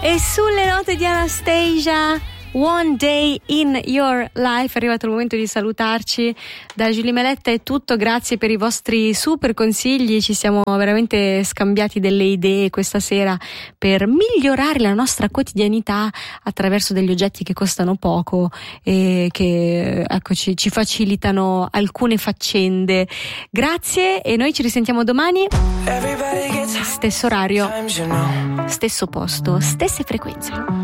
E sulle note di Anastasia, One Day in Your Life, è arrivato il momento di salutarci. Da Giulia Meletta è tutto, grazie per i vostri super consigli, ci siamo veramente scambiati delle idee questa sera per migliorare la nostra quotidianità attraverso degli oggetti che costano poco e che ci facilitano alcune faccende. Grazie e noi ci risentiamo domani, stesso orario, stesso posto, stesse frequenze.